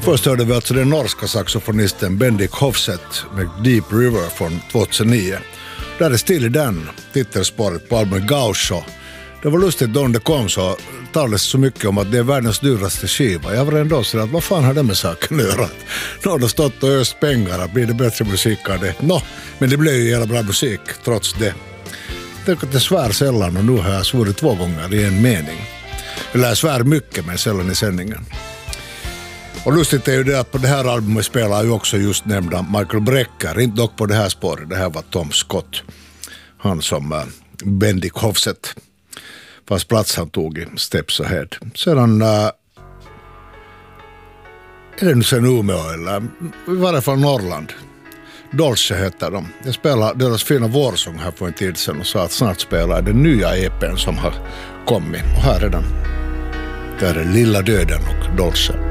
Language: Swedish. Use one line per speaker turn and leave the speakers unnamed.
Först hörde vi alltså den norska saxofonisten Bendik Hofset med Deep River från 2009. Där är Still den titelspåret på albumet Gaucho. Det var lustigt då det kom så talades så mycket om att det är världens dyraste skiva. Jag var ändå så att vad fan har det med saken att göra? Nu har det stått och öst pengar, blir det bättre musik av det? Men det blev ju jävla bra musik trots det. Tänk att det svär sällan och nu har jag svurit 2 gånger i en mening. Eller jag svär mycket men sällan i sändningen. Och lustigt är ju det att på det här albumet spelar ju också just nämnda Michael Brecker, inte dock på det här spåret, det här var Tom Scott. Han som Bendik Hofset, fast plats han tog i Steps Ahead. Sedan är det nu sen Umeå eller i varje fall Norrland. Dolce heter de. Jag spelade deras fina vårsång här för en tid sedan och sa att snart spelar den nya EPn som har kommit. Och här är den. Där är Lilla Döden och Dolce.